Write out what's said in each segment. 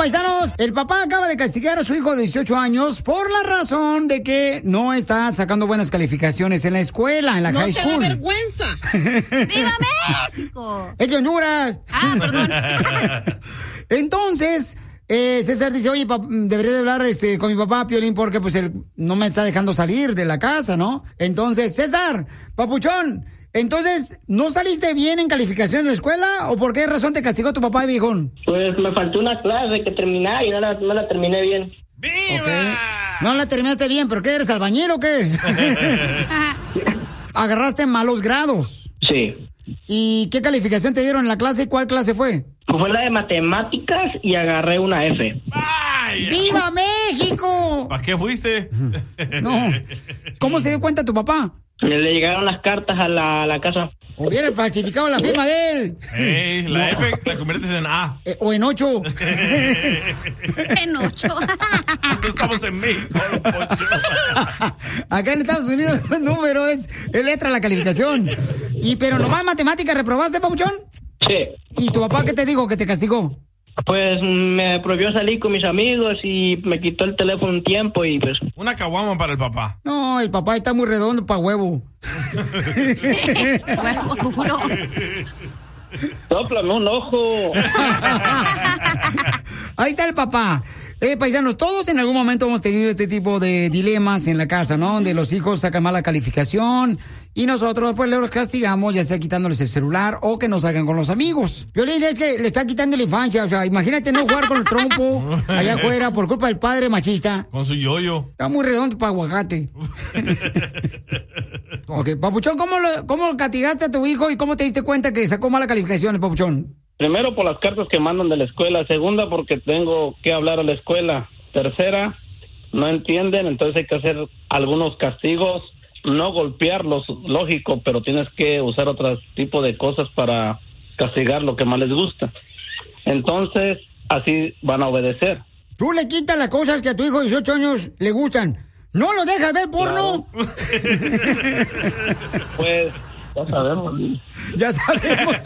paisanos, el papá acaba de castigar a su hijo de 18 años por la razón de que no está sacando buenas calificaciones en la escuela, en la high school. ¡No te da vergüenza! ¡Viva México! ¡Es Honduras! Ah, perdón. Entonces, César dice, oye, debería de hablar con mi papá, Piolín, porque pues él no me está dejando salir de la casa, ¿no? Entonces, César, papuchón, entonces, ¿no saliste bien en calificación en la escuela o por qué razón te castigó tu papá, viejón? Pues me faltó una clase que terminar y no la terminé bien. ¡Viva! Okay. No la terminaste bien, ¿pero qué, eres albañil o qué? Agarraste malos grados. Sí. ¿Y qué calificación te dieron en la clase? ¿Cuál clase fue? Pues fue la de matemáticas y agarré una F. ¡Ay! ¡Viva México! ¿Para qué fuiste? No. ¿Cómo se dio cuenta tu papá? Le llegaron las cartas a la casa. Hubiera falsificado la firma de él. La F la conviertes en A. O en 8. En 8. No estamos en México, Poncho. Acá en Estados Unidos el número es letra la calificación. Pero nomás matemáticas reprobaste, papuchón. Sí. ¿Y tu papá qué te dijo que te castigó? Pues me prohibió salir con mis amigos y me quitó el teléfono un tiempo y pues... Una caguama para el papá. No, el papá está muy redondo para huevo. Huevo duro. Sóplame un ojo. Ahí está el papá. Paisanos, todos en algún momento hemos tenido este tipo de dilemas en la casa, ¿no? Donde los hijos sacan mala calificación y nosotros pues los castigamos, ya sea quitándoles el celular o que no salgan con los amigos. Piolín, es que le está quitando la infancia, o sea, imagínate no jugar con el trompo allá afuera por culpa del padre machista. Con su yoyo. Está muy redondo para aguacate. Ok, papuchón, ¿cómo castigaste a tu hijo y cómo te diste cuenta que sacó mala calificación el papuchón? Primero, por las cartas que mandan de la escuela. Segunda, porque tengo que hablar a la escuela. Tercera, no entienden, entonces hay que hacer algunos castigos. No golpearlos, lógico, pero tienes que usar otro tipo de cosas para castigar lo que más les gusta. Entonces, así van a obedecer. Tú le quitas las cosas que a tu hijo de 18 años le gustan. ¿No lo dejas ver porno? Claro. Pues... ya sabemos. Ya sabemos.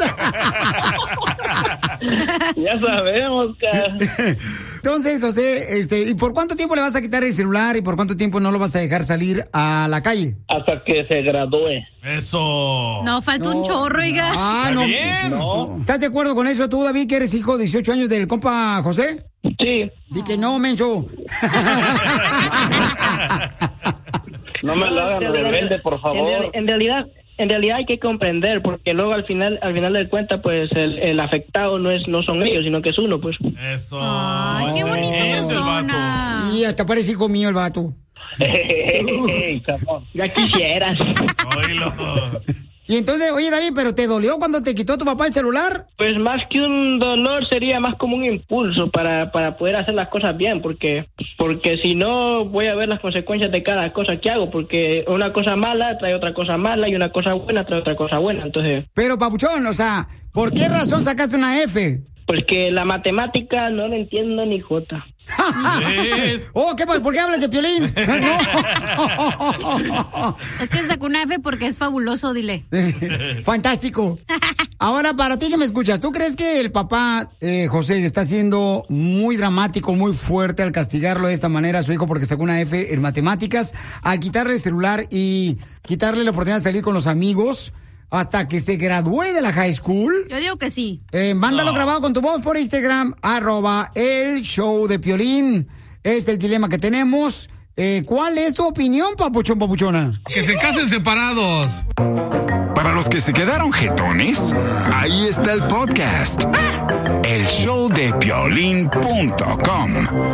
Ya sabemos, cara. Entonces, José, ¿y por cuánto tiempo le vas a quitar el celular y por cuánto tiempo no lo vas a dejar salir a la calle? Hasta que se gradúe. Eso. No, falta un chorro, oiga. Ah, no. Bien. No. ¿Estás de acuerdo con eso tú, David, que eres hijo de 18 años del compa José? Sí. Di que no, menso. No me lo hagan rebelde, por favor. En realidad hay que comprender, porque luego al final de cuenta, pues el afectado no son ellos, sino que es uno, pues. Eso. Ay, qué bonita Es el persona. Y hasta parece hijo mío el vato. Ya quisieras. Oílo. Y entonces, oye, David, ¿pero te dolió cuando te quitó tu papá el celular? Pues más que un dolor sería más como un impulso para poder hacer las cosas bien, porque si no voy a ver las consecuencias de cada cosa que hago, porque una cosa mala trae otra cosa mala y una cosa buena trae otra cosa buena, entonces... Pero, papuchón, o sea, ¿por qué razón sacaste una F? Porque la matemática no la entiendo ni jota. Oh, ¿por qué hablas de Piolín? Es que sacó una F porque es fabuloso, dile. Fantástico. Ahora, para ti que me escuchas, ¿tú crees que el papá, José, está siendo muy dramático, muy fuerte al castigarlo de esta manera a su hijo porque sacó una F en matemáticas, al quitarle el celular y quitarle la oportunidad de salir con los amigos hasta que se gradúe de la high school? Yo digo que sí. Mándalo grabado con tu voz por Instagram, @el_show_de_Piolín. Es el dilema que tenemos. ¿Cuál es tu opinión, papuchón, papuchona? Que se casen separados. Para los que se quedaron jetones, ahí está el podcast. elshowdepiolin.com.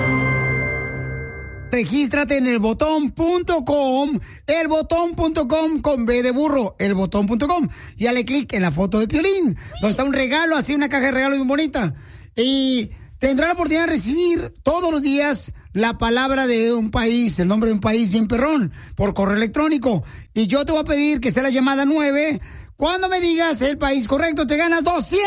Regístrate en elbotón.com, elbotón.com con B de burro, elbotón.com, y dale clic en la foto de Piolín, donde está un regalo, así una caja de regalo bien bonita, y tendrá la oportunidad de recibir todos los días la palabra de un país, el nombre de un país bien perrón, por correo electrónico, y yo te voy a pedir que sea la llamada 9, cuando me digas el país correcto te ganas 200